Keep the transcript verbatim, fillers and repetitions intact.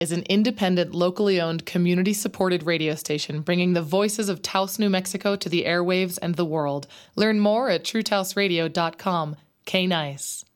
is an independent, locally owned, community-supported radio station bringing the voices of Taos, New Mexico to the airwaves and the world. Learn more at true taos radio dot com. K-Nice.